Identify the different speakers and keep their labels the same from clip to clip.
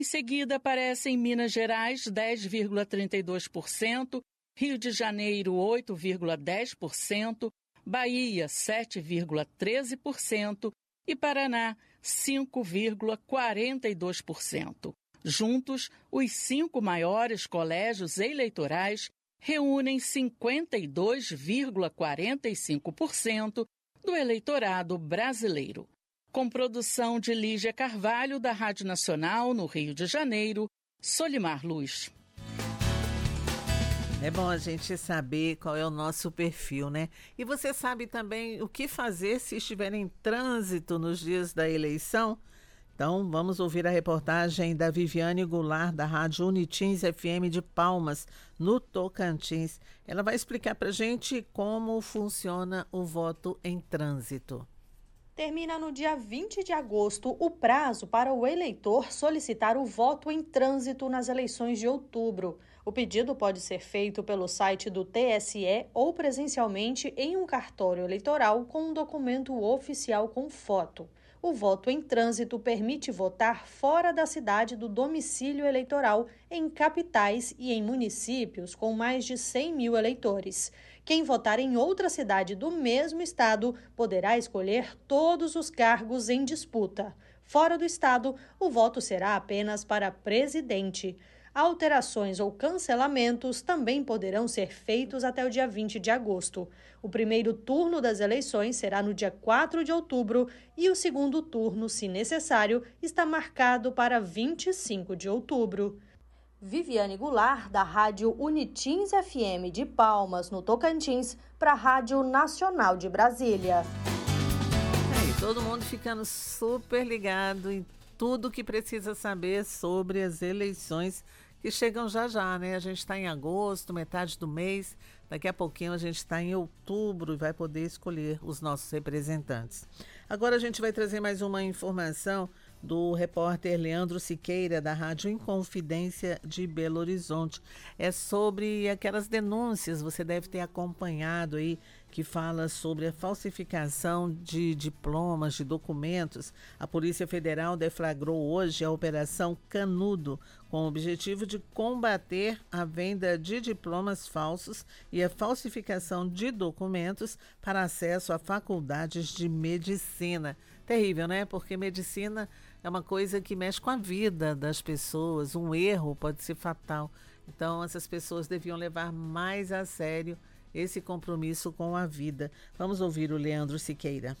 Speaker 1: Em seguida aparecem Minas Gerais, 10,32%, Rio de Janeiro, 8,10%, Bahia, 7,13% e Paraná, 5,42%. Juntos, os 5 maiores colégios eleitorais reúnem 52,45% do eleitorado brasileiro. Com produção de Lígia Carvalho, da Rádio Nacional, no Rio de Janeiro, Solimar Luz.
Speaker 2: É bom a gente saber qual é o nosso perfil, né? E você sabe também o que fazer se estiver em trânsito nos dias da eleição? Então, vamos ouvir a reportagem da Viviane Goulart, da Rádio Unitins FM de Palmas, no Tocantins. Ela vai explicar para a gente como funciona o voto em trânsito.
Speaker 3: Termina no dia 20 de agosto o prazo para o eleitor solicitar o voto em trânsito nas eleições de outubro. O pedido pode ser feito pelo site do TSE ou presencialmente em um cartório eleitoral com um documento oficial com foto. O voto em trânsito permite votar fora da cidade do domicílio eleitoral, em capitais e em municípios com mais de 100 mil eleitores. Quem votar em outra cidade do mesmo estado poderá escolher todos os cargos em disputa. Fora do estado, o voto será apenas para presidente. Alterações ou cancelamentos também poderão ser feitos até o dia 20 de agosto. O primeiro turno das eleições será no dia 4 de outubro e o segundo turno, se necessário, está marcado para 25 de outubro. Viviane Goulart, da Rádio Unitins FM de Palmas, no Tocantins, para a Rádio Nacional de Brasília.
Speaker 2: Todo mundo ficando super ligado em tudo que precisa saber sobre as eleições que chegam já já, né? A gente está em agosto, metade do mês, daqui a pouquinho a gente está em outubro e vai poder escolher os nossos representantes. Agora a gente vai trazer mais uma informação do repórter Leandro Siqueira, da Rádio Inconfidência de Belo Horizonte. É sobre aquelas denúncias, você deve ter acompanhado aí, que fala sobre a falsificação de diplomas, de documentos. A Polícia Federal deflagrou hoje a Operação Canudo, com o objetivo de combater a venda de diplomas falsos e a falsificação de documentos para acesso a faculdades de medicina. Terrível, né? Porque medicina é uma coisa que mexe com a vida das pessoas, um erro pode ser fatal. Então, essas pessoas deviam levar mais a sério esse compromisso com a vida. Vamos ouvir o Leandro Siqueira.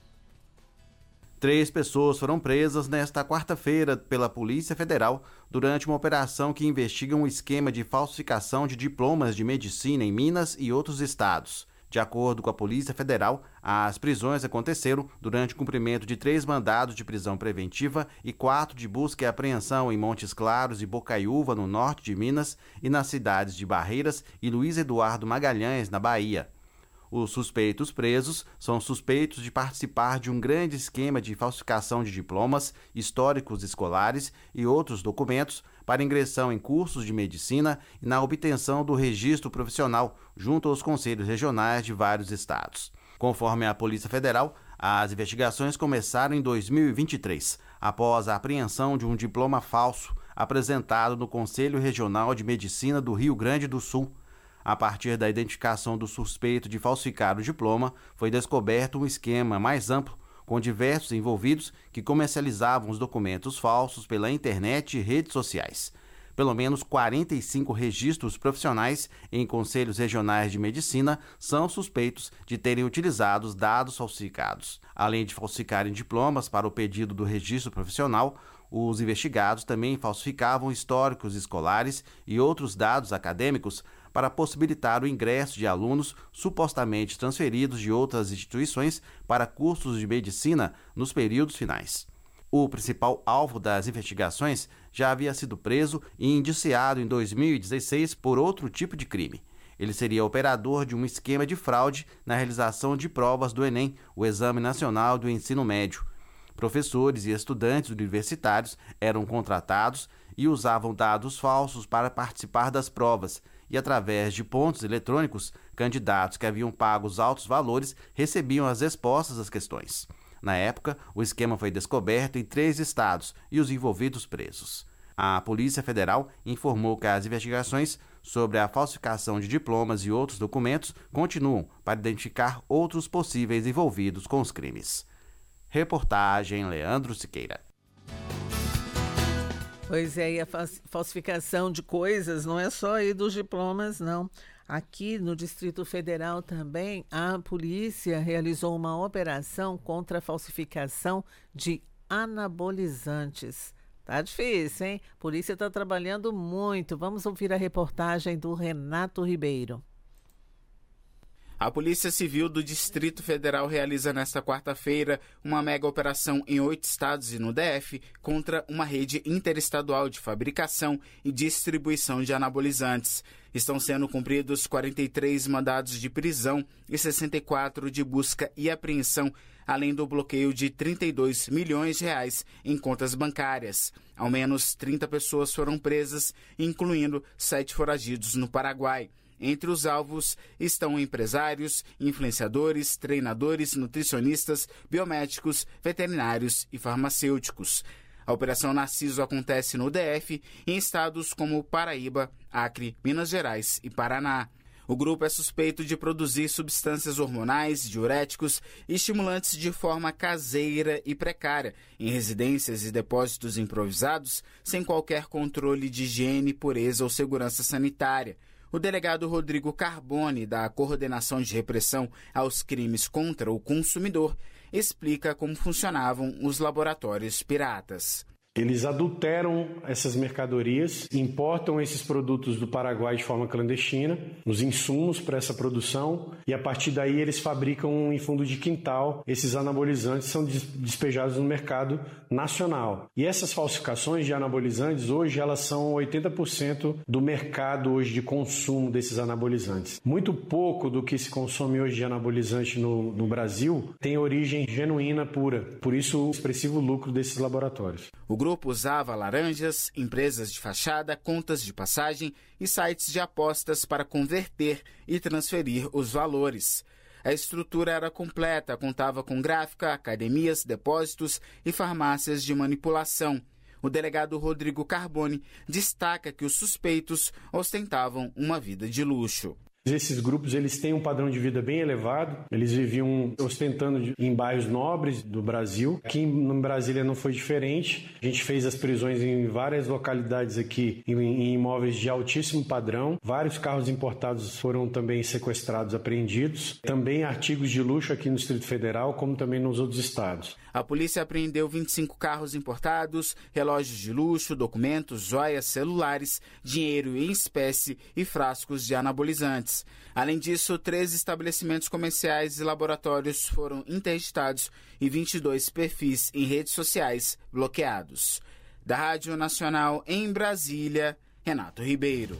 Speaker 4: 3 pessoas foram presas nesta quarta-feira pela Polícia Federal durante uma operação que investiga um esquema de falsificação de diplomas de medicina em Minas e outros estados. De acordo com a Polícia Federal, as prisões aconteceram durante o cumprimento de 3 mandados de prisão preventiva e 4 de busca e apreensão em Montes Claros e Bocaiúva, no norte de Minas, e nas cidades de Barreiras e Luiz Eduardo Magalhães, na Bahia. Os suspeitos presos são suspeitos de participar de um grande esquema de falsificação de diplomas, históricos escolares e outros documentos para ingressão em cursos de medicina e na obtenção do registro profissional junto aos conselhos regionais de vários estados. Conforme a Polícia Federal, as investigações começaram em 2023, após a apreensão de um diploma falso apresentado no Conselho Regional de Medicina do Rio Grande do Sul. A partir da identificação do suspeito de falsificar o diploma, foi descoberto um esquema mais amplo, com diversos envolvidos que comercializavam os documentos falsos pela internet e redes sociais. Pelo menos 45 registros profissionais em conselhos regionais de medicina são suspeitos de terem utilizado os dados falsificados. Além de falsificarem diplomas para o pedido do registro profissional, os investigados também falsificavam históricos escolares e outros dados acadêmicos para possibilitar o ingresso de alunos supostamente transferidos de outras instituições para cursos de medicina nos períodos finais. O principal alvo das investigações já havia sido preso e indiciado em 2016 por outro tipo de crime. Ele seria operador de um esquema de fraude na realização de provas do Enem, o Exame Nacional do Ensino Médio. Professores e estudantes universitários eram contratados e usavam dados falsos para participar das provas, e através de pontos eletrônicos, candidatos que haviam pago os altos valores recebiam as respostas às questões. Na época, o esquema foi descoberto em 3 estados e os envolvidos presos. A Polícia Federal informou que as investigações sobre a falsificação de diplomas e outros documentos continuam para identificar outros possíveis envolvidos com os crimes. Reportagem Leandro Siqueira.
Speaker 2: Pois é, e a falsificação de coisas não é só aí dos diplomas, não. Aqui no Distrito Federal também, a polícia realizou uma operação contra a falsificação de anabolizantes. Tá difícil, hein? A polícia está trabalhando muito. Vamos ouvir a reportagem do Renato Ribeiro.
Speaker 5: A Polícia Civil do Distrito Federal realiza nesta quarta-feira uma mega operação em 8 estados e no DF contra uma rede interestadual de fabricação e distribuição de anabolizantes. Estão sendo cumpridos 43 mandados de prisão e 64 de busca e apreensão, além do bloqueio de R$32 milhões em contas bancárias. Ao menos 30 pessoas foram presas, incluindo 7 foragidos no Paraguai. Entre os alvos estão empresários, influenciadores, treinadores, nutricionistas, biomédicos, veterinários e farmacêuticos. A Operação Narciso acontece no DF em estados como Paraíba, Acre, Minas Gerais e Paraná. O grupo é suspeito de produzir substâncias hormonais, diuréticos e estimulantes de forma caseira e precária, em residências e depósitos improvisados, sem qualquer controle de higiene, pureza ou segurança sanitária. O delegado Rodrigo Carbone, da Coordenação de Repressão aos Crimes contra o Consumidor, explica como funcionavam os laboratórios piratas.
Speaker 6: Eles adulteram essas mercadorias, importam esses produtos do Paraguai de forma clandestina, os insumos para essa produção, e a partir daí eles fabricam em fundo de quintal. Esses anabolizantes são despejados no mercado nacional. E essas falsificações de anabolizantes, hoje elas são 80% do mercado hoje de consumo desses anabolizantes. Muito pouco do que se consome hoje de anabolizante no Brasil tem origem genuína pura, por isso o expressivo lucro desses laboratórios.
Speaker 5: O grupo usava laranjas, empresas de fachada, contas de passagem e sites de apostas para converter e transferir os valores. A estrutura era completa, contava com gráfica, academias, depósitos e farmácias de manipulação. O delegado Rodrigo Carbone destaca que os suspeitos ostentavam uma vida de luxo.
Speaker 6: Esses grupos eles têm um padrão de vida bem elevado, eles viviam ostentando em bairros nobres do Brasil. Aqui em Brasília não foi diferente, a gente fez as prisões em várias localidades aqui, em imóveis de altíssimo padrão. Vários carros importados foram também sequestrados, apreendidos. Também artigos de luxo aqui no Distrito Federal, como também nos outros estados.
Speaker 5: A polícia apreendeu 25 carros importados, relógios de luxo, documentos, joias, celulares, dinheiro em espécie e frascos de anabolizantes. Além disso, 13 estabelecimentos comerciais e laboratórios foram interditados e 22 perfis em redes sociais bloqueados. Da Rádio Nacional em Brasília, Renato Ribeiro.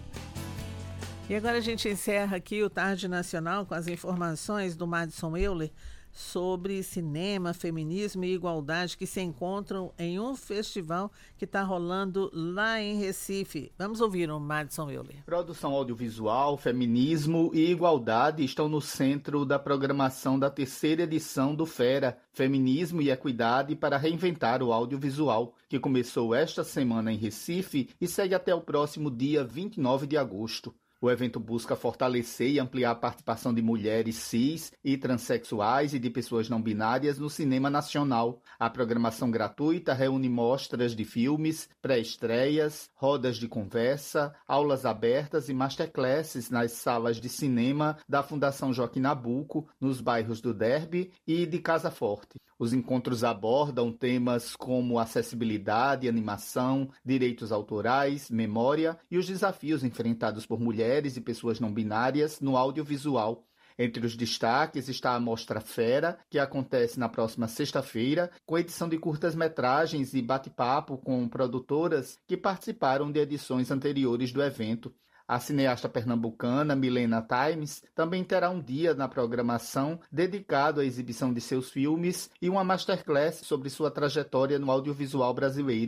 Speaker 2: E agora a gente encerra aqui o Tarde Nacional com as informações do Madison Euler sobre cinema, feminismo e igualdade que se encontram em um festival que está rolando lá em Recife. Vamos ouvir o Madison Euler.
Speaker 7: Produção audiovisual, feminismo e igualdade estão no centro da programação da 3ª edição do FERA, Feminismo e Equidade para Reinventar o Audiovisual, que começou esta semana em Recife e segue até o próximo dia 29 de agosto. O evento busca fortalecer e ampliar a participação de mulheres cis e transexuais e de pessoas não binárias no cinema nacional. A programação gratuita reúne mostras de filmes, pré-estreias, rodas de conversa, aulas abertas e masterclasses nas salas de cinema da Fundação Joaquim Nabuco, nos bairros do Derby e de Casa Forte. Os encontros abordam temas como acessibilidade, animação, direitos autorais, memória e os desafios enfrentados por mulheres e pessoas não binárias no audiovisual. Entre os destaques está a Mostra Fera, que acontece na próxima sexta-feira, com edição de curtas-metragens e bate-papo com produtoras que participaram de edições anteriores do evento. A cineasta pernambucana Milena Times também terá um dia na programação dedicado à exibição de seus filmes e uma masterclass sobre sua trajetória no audiovisual brasileiro.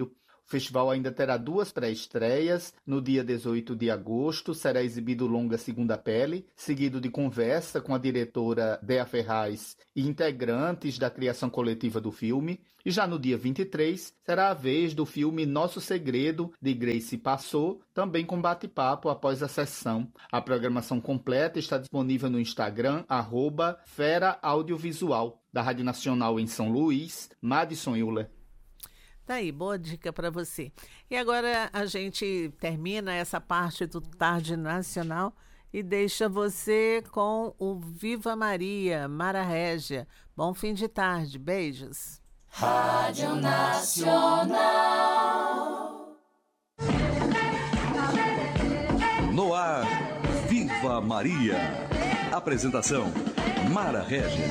Speaker 7: O festival ainda terá 2 pré-estreias. No dia 18 de agosto será exibido o longa Segunda Pele, seguido de conversa com a diretora Dea Ferraz e integrantes da criação coletiva do filme. E já no dia 23 será a vez do filme Nosso Segredo, de Grace Passou, também com bate-papo após a sessão. A programação completa está disponível no Instagram, @Fera Audiovisual. Da Rádio Nacional em São Luís, Madison Euler.
Speaker 2: Tá aí, boa dica para você. E agora a gente termina essa parte do Tarde Nacional e deixa você com o Viva Maria, Mara Régia. Bom fim de tarde, beijos.
Speaker 8: Rádio Nacional.
Speaker 9: No ar, Viva Maria. Apresentação, Mara Régia.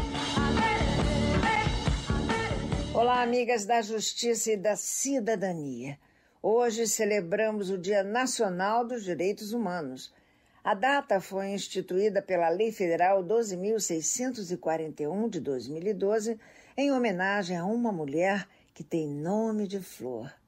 Speaker 10: Olá, amigas da Justiça e da Cidadania. Hoje celebramos o Dia Nacional dos Direitos Humanos. A data foi instituída pela Lei Federal 12.641 de 2012 em homenagem a uma mulher que tem nome de flor.